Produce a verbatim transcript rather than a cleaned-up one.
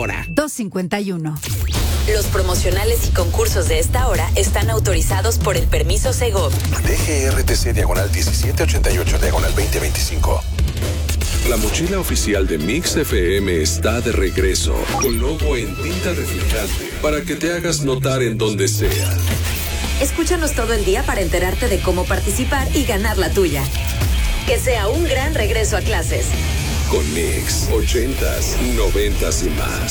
hora. dos cincuenta y uno. Los promocionales y concursos de esta hora están autorizados por el permiso Segov. D G R T C diagonal diecisiete ochenta y ocho diagonal veinte veinticinco. La mochila oficial de Mix F M está de regreso, con logo en tinta reflejante, para que te hagas notar en donde sea. Escúchanos todo el día para enterarte de cómo participar y ganar la tuya. Que sea un gran regreso a clases. Con Mix, ochentas, noventas y más.